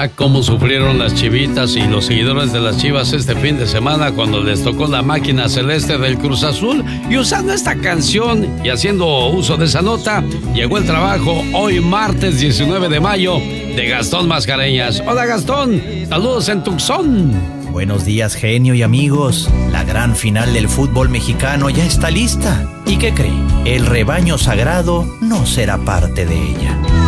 cómo sufrieron las chivitas y los seguidores de las Chivas este fin de semana cuando les tocó la máquina celeste del Cruz Azul. Y usando esta canción y haciendo uso de esa nota, llegó el trabajo hoy martes 19 de mayo de Gastón Mascareñas. Hola Gastón, saludos en Tucson. Buenos días, genio y amigos. La gran final del fútbol mexicano ya está lista. ¿Y qué cree? El rebaño sagrado no será parte de ella.